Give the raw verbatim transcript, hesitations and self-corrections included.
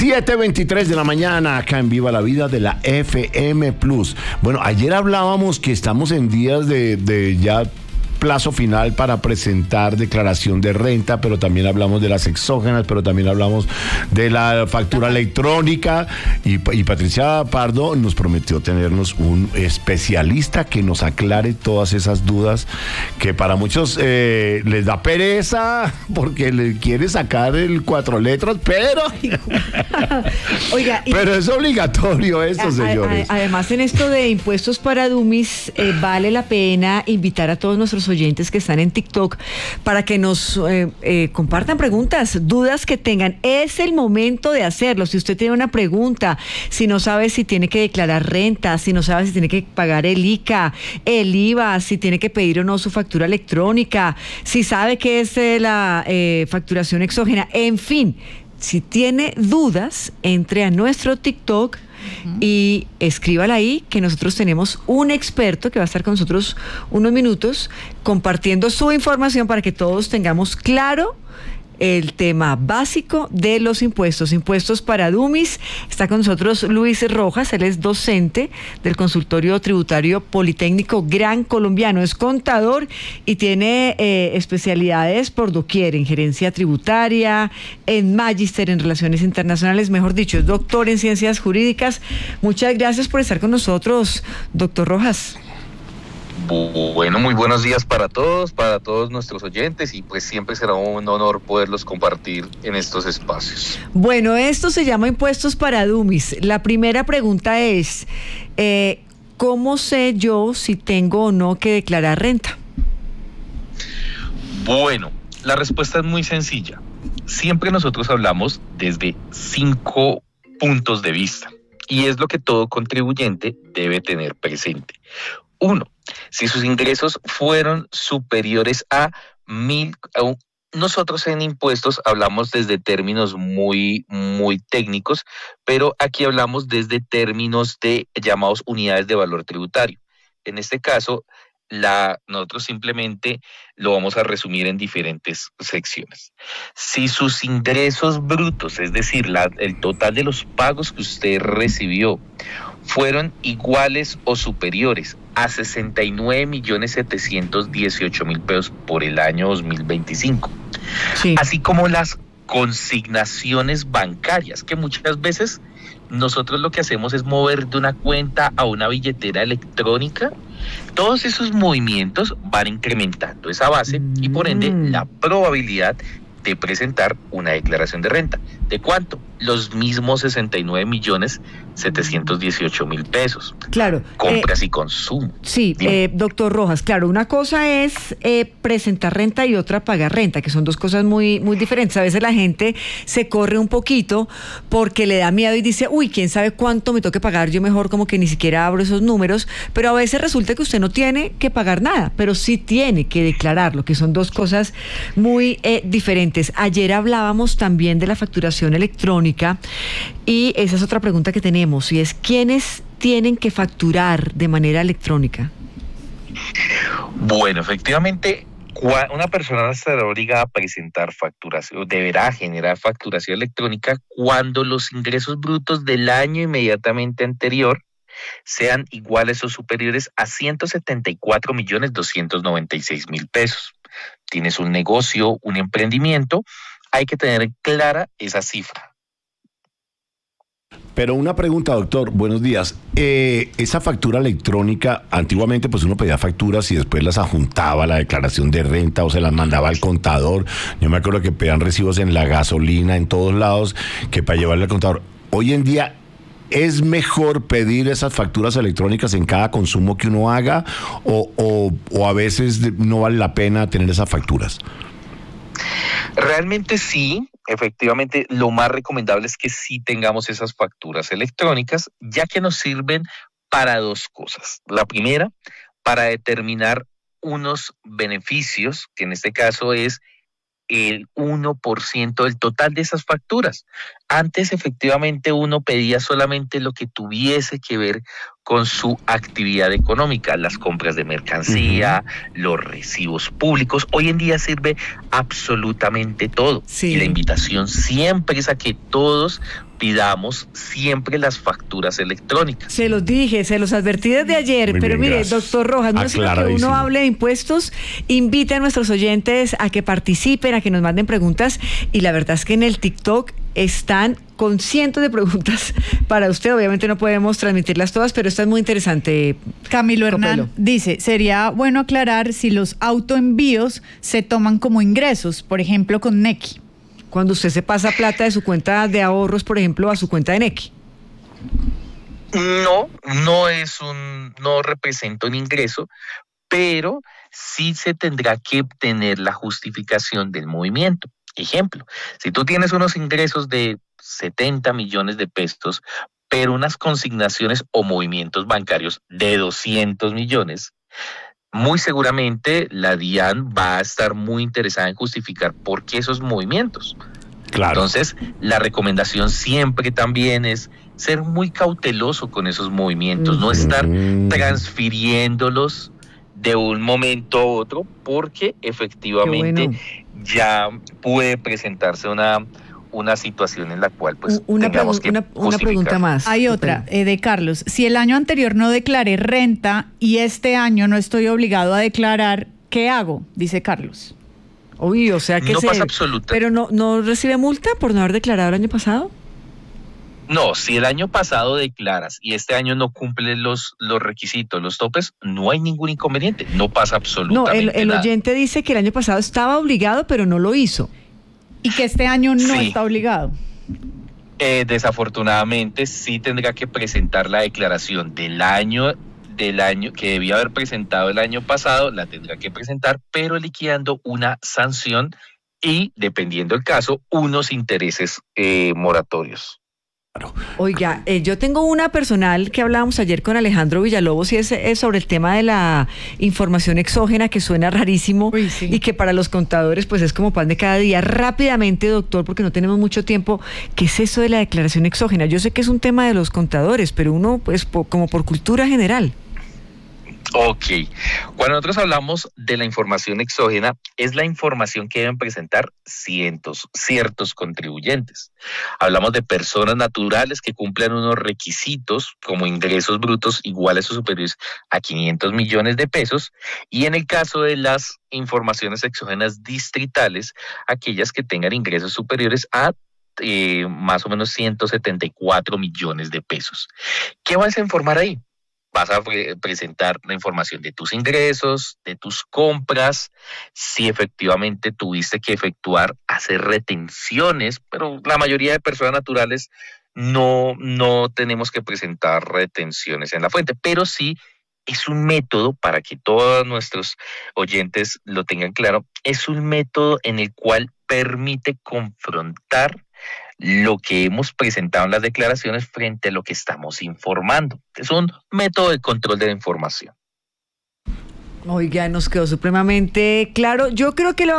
siete veintitrés de la mañana, acá en Viva la Vida de la F M Plus. Bueno, ayer hablábamos que estamos en días de, de ya plazo final para presentar declaración de renta, pero también hablamos de las exógenas, pero también hablamos de la factura electrónica y, y Patricia Pardo nos prometió tenernos un especialista que nos aclare todas esas dudas que para muchos eh, les da pereza porque le quiere sacar el cuatro letras, pero Oiga, y, pero es obligatorio eso, a, señores. A, a, además, en esto de impuestos para dummies, eh, vale la pena invitar a todos nuestros oyentes que están en TikTok para que nos eh, eh, compartan preguntas, dudas que tengan. Es el momento de hacerlo. Si usted tiene una pregunta, si no sabe si tiene que declarar renta, si no sabe si tiene que pagar el I C A, el I V A, si tiene que pedir o no su factura electrónica, si sabe qué es eh, la eh, facturación exógena, en fin, si tiene dudas, entre a nuestro TikTok y escríbala ahí, que nosotros tenemos un experto que va a estar con nosotros unos minutos compartiendo su información para que todos tengamos claro el tema básico de los impuestos, impuestos para dummies. Está con nosotros Luis Rojas, él es docente del Consultorio Tributario Politécnico Gran Colombiano, es contador y tiene eh, especialidades por doquier, en gerencia tributaria, en magíster en relaciones internacionales, mejor dicho, es doctor en ciencias jurídicas. Muchas gracias por estar con nosotros, doctor Rojas. Bueno, muy buenos días para todos, para todos nuestros oyentes, y pues siempre será un honor poderlos compartir en estos espacios. Bueno, esto se llama impuestos para dummies. La primera pregunta es, eh, ¿cómo sé yo si tengo o no que declarar renta? Bueno, la respuesta es muy sencilla. Siempre nosotros hablamos desde cinco puntos de vista, y es lo que todo contribuyente debe tener presente. Uno, si sus ingresos fueron superiores a mil, nosotros en impuestos hablamos desde términos muy, muy técnicos, pero aquí hablamos desde términos de llamados unidades de valor tributario. En este caso, la, nosotros simplemente lo vamos a resumir en diferentes secciones. Si sus ingresos brutos, es decir, la, el total de los pagos que usted recibió, fueron iguales o superiores a sesenta y nueve millones setecientos dieciocho mil pesos por el año dos mil veinticinco. Sí. Así como las consignaciones bancarias, que muchas veces nosotros lo que hacemos es mover de una cuenta a una billetera electrónica. Todos esos movimientos van incrementando esa base mm. y por ende la probabilidad de presentar una declaración de renta. ¿De cuánto? Los mismos sesenta y nueve millones setecientos dieciocho mil pesos. Claro. Compras eh, y consumo. Sí, eh, doctor Rojas, claro, una cosa es eh, presentar renta y otra pagar renta, que son dos cosas muy, muy diferentes. A veces la gente se corre un poquito porque le da miedo y dice, uy, quién sabe cuánto me toque pagar, yo mejor como que ni siquiera abro esos números, pero a veces resulta que usted no tiene que pagar nada, pero sí tiene que declararlo, que son dos cosas muy eh, diferentes. Ayer hablábamos también de la facturación electrónica y esa es otra pregunta que tenemos, y es ¿quiénes tienen que facturar de manera electrónica? Bueno, efectivamente, una persona estará obligada a presentar facturación, deberá generar facturación electrónica cuando los ingresos brutos del año inmediatamente anterior sean iguales o superiores a ciento setenta y cuatro millones doscientos noventa y seis mil pesos. Tienes un negocio, un emprendimiento, hay que tener clara esa cifra. Pero una pregunta, doctor, buenos días. Eh, esa factura electrónica, antiguamente pues uno pedía facturas y después las adjuntaba a la declaración de renta o se las mandaba al contador. Yo me acuerdo que pedían recibos en la gasolina, en todos lados, que para llevarle al contador. Hoy en día, ¿es mejor pedir esas facturas electrónicas en cada consumo que uno haga o, o, o a veces no vale la pena tener esas facturas? Realmente sí, efectivamente lo más recomendable es que sí tengamos esas facturas electrónicas, ya que nos sirven para dos cosas. La primera, para determinar unos beneficios, que en este caso es el uno por ciento del total de esas facturas. Antes efectivamente uno pedía solamente lo que tuviese que ver con su actividad económica, las compras de mercancía, uh-huh. los recibos públicos. Hoy en día sirve absolutamente todo. Sí. Y la invitación siempre es a que todos pidamos siempre las facturas electrónicas. Se los dije, se los advertí desde ayer, Muy pero bien, mire, gracias. doctor Rojas, no es sino que uno hable de impuestos, invite a nuestros oyentes a que participen, a que nos manden preguntas, y la verdad es que en el TikTok están con cientos de preguntas para usted. Obviamente no podemos transmitirlas todas, pero esta es muy interesante. Camilo Hernán Copelo dice, sería bueno aclarar si los autoenvíos se toman como ingresos, por ejemplo con Nequi. Cuando usted se pasa plata de su cuenta de ahorros, por ejemplo, a su cuenta de Nequi. No, no es un, no representa un ingreso, pero sí se tendrá que obtener la justificación del movimiento. Ejemplo, si tú tienes unos ingresos de setenta millones de pesos, pero unas consignaciones o movimientos bancarios de doscientos millones, muy seguramente la DIAN va a estar muy interesada en justificar por qué esos movimientos. Claro. Entonces, la recomendación siempre también es ser muy cauteloso con esos movimientos, no estar transfiriéndolos de un momento a otro, porque efectivamente bueno. ya puede presentarse una, una situación en la cual pues una tengamos que una, una pregunta más. Hay otra eh, de Carlos. Si el año anterior no declaré renta y este año no estoy obligado a declarar, ¿qué hago? Dice Carlos. Uy, o sea que no se... pasa absoluta. Pero no, no recibe multa por no haber declarado el año pasado. No, si el año pasado declaras y este año no cumple los, los requisitos, los topes, no hay ningún inconveniente, no pasa absolutamente nada. No, el, el nada. oyente dice que el año pasado estaba obligado, pero no lo hizo. Y que este año no sí. está obligado. Eh, desafortunadamente sí tendrá que presentar la declaración del año del año que debía haber presentado el año pasado, la tendrá que presentar, pero liquidando una sanción y, dependiendo del caso, unos intereses eh, moratorios. Oiga, eh, yo tengo una personal que hablábamos ayer con Alejandro Villalobos y es, es sobre el tema de la información exógena, que suena rarísimo. Uy, sí. Y que para los contadores pues es como pan de cada día. Rápidamente, doctor, porque no tenemos mucho tiempo, ¿qué es eso de la declaración exógena? Yo sé que es un tema de los contadores, pero uno pues po, como por cultura general. Ok, cuando nosotros hablamos de la información exógena, es la información que deben presentar cientos, ciertos contribuyentes. Hablamos de personas naturales que cumplan unos requisitos como ingresos brutos iguales o superiores a quinientos millones de pesos, y en el caso de las informaciones exógenas distritales, aquellas que tengan ingresos superiores a eh, más o menos ciento setenta y cuatro millones de pesos. ¿Qué vas a informar ahí? Vas a pre- presentar la información de tus ingresos, de tus compras, si efectivamente tuviste que efectuar, hacer retenciones, pero la mayoría de personas naturales no, no tenemos que presentar retenciones en la fuente, pero sí es un método, para que todos nuestros oyentes lo tengan claro, es un método en el cual permite confrontar lo que hemos presentado en las declaraciones frente a lo que estamos informando. Es un método de control de la información. Oiga, nos quedó supremamente claro. Yo creo que lo